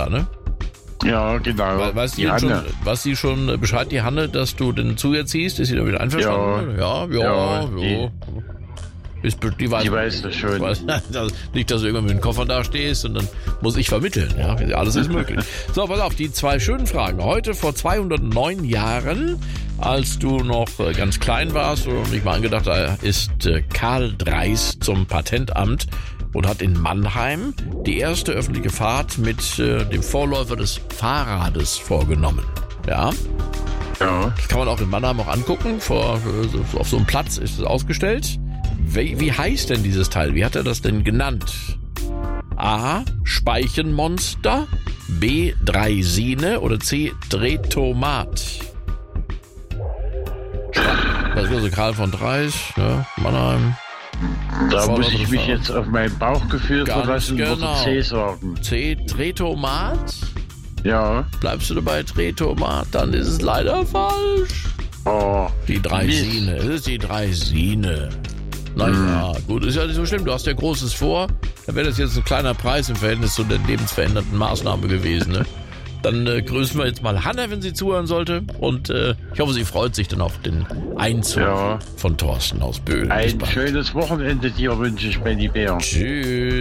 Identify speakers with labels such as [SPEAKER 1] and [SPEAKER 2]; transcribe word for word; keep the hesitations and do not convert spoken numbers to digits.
[SPEAKER 1] Tochter, ne?
[SPEAKER 2] Ja, genau.
[SPEAKER 1] We- Weiß die,
[SPEAKER 2] die
[SPEAKER 1] jetzt schon,
[SPEAKER 2] Hanne.
[SPEAKER 1] weiß sie schon Bescheid, die Hanne, dass du den zu ihr ziehst? Ist sie damit einverstanden? Ja, ja, ja.
[SPEAKER 2] Ja,
[SPEAKER 1] ja. Ist, be- die weiß,
[SPEAKER 2] Die weiß das schon.
[SPEAKER 1] Ich weiß, nicht, dass du irgendwann mit dem Koffer da stehst und dann muss ich vermitteln. Ja, alles ist möglich. So, pass auf, die zwei schönen Fragen. Heute vor zweihundertneun Jahren, als du noch äh, ganz klein warst und ich mal angedacht, da ist äh, Karl Dreis zum Patentamt und hat in Mannheim die erste öffentliche Fahrt mit äh, dem Vorläufer des Fahrrades vorgenommen. Ja,
[SPEAKER 2] Ja.
[SPEAKER 1] das kann man auch in Mannheim auch angucken. Vor, äh, so- auf so einem Platz ist es ausgestellt. Wie, wie heißt denn dieses Teil? Wie hat er das denn genannt? A. Speichenmonster, B. Draisine oder C. Drehtomat? Das ist also Karl von Dreis, ja, Mannheim.
[SPEAKER 2] Da
[SPEAKER 1] Vorläufer
[SPEAKER 2] muss ich
[SPEAKER 1] des
[SPEAKER 2] mich
[SPEAKER 1] Fahrrads.
[SPEAKER 2] jetzt auf mein Bauchgefühl
[SPEAKER 1] Ganz
[SPEAKER 2] verlassen und
[SPEAKER 1] genau.
[SPEAKER 2] C sagen.
[SPEAKER 1] C. Drehtomat?
[SPEAKER 2] Ja.
[SPEAKER 1] Bleibst du dabei Drehtomat? Dann ist es leider falsch.
[SPEAKER 2] Oh.
[SPEAKER 1] Die Draisine, es ist die Draisine. Naja, gut, ist ja nicht so schlimm. Du hast ja Großes vor. Dann wäre das jetzt ein kleiner Preis im Verhältnis zu der lebensverändernden Maßnahme gewesen. Ne? Dann äh, grüßen wir jetzt mal Hanna, wenn sie zuhören sollte. Und äh, ich hoffe, sie freut sich dann auf den Einzug
[SPEAKER 2] Ja.
[SPEAKER 1] von Thorsten aus Böhl. Bis
[SPEAKER 2] Ein
[SPEAKER 1] bald.
[SPEAKER 2] schönes Wochenende dir wünsche ich, Benny Bär.
[SPEAKER 1] Tschüss.